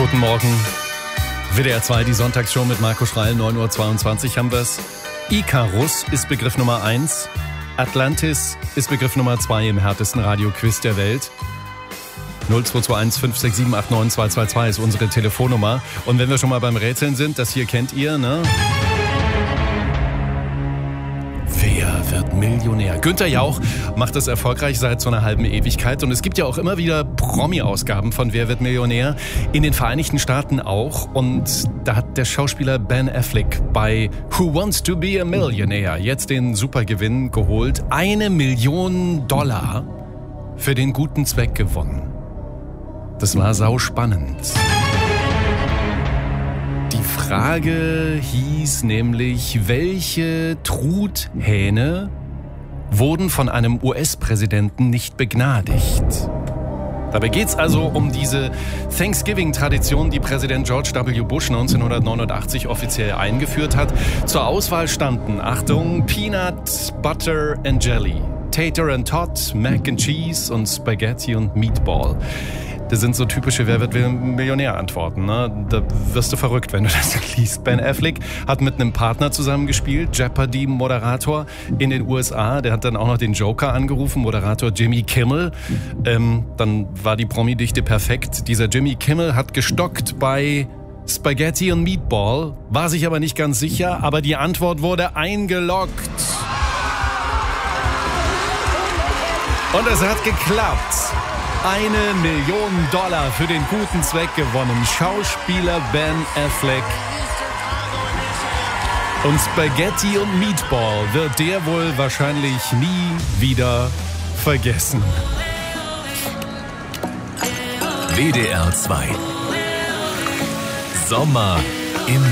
Guten Morgen. WDR 2, die Sonntagsshow mit Marco Schreil, 9:22 Uhr haben wir's. Icarus ist Begriff Nummer 1. Atlantis ist Begriff Nummer 2 im härtesten Radioquiz der Welt. 0221 567 89222 ist unsere Telefonnummer. Und wenn wir schon mal beim Rätseln sind, das hier kennt ihr, ne? Wer wird Millionär? Günther Jauch macht das erfolgreich seit so einer halben Ewigkeit. Und es gibt ja auch immer wieder Promi-Ausgaben von Wer wird Millionär? In den Vereinigten Staaten auch. Und da hat der Schauspieler Ben Affleck bei Who Wants to be a Millionaire jetzt den Supergewinn geholt. $1 Million für den guten Zweck gewonnen. Das war sauspannend. Die Frage hieß nämlich, welche Truthähne wurden von einem US-Präsidenten nicht begnadigt? Dabei geht es also um diese Thanksgiving-Tradition, die Präsident George W. Bush 1989 offiziell eingeführt hat. Zur Auswahl standen, Achtung, Peanut, Butter and Jelly, Tater and Tot, Mac and Cheese und Spaghetti und Meatball. Das sind so typische Wer wird Millionär-Antworten. Ne? Da wirst du verrückt, wenn du das liest. Ben Affleck hat mit einem Partner zusammengespielt, Jeopardy-Moderator in den USA. Der hat dann auch noch den Joker angerufen, Moderator Jimmy Kimmel. Dann war die Promi-Dichte perfekt. Dieser Jimmy Kimmel hat gestockt bei Spaghetti und Meatball, war sich aber nicht ganz sicher, aber die Antwort wurde eingeloggt. Und es hat geklappt. $1 Million für den guten Zweck gewonnen. Schauspieler Ben Affleck. Und Spaghetti und Meatball wird der wohl wahrscheinlich nie wieder vergessen. WDR 2 Sommer im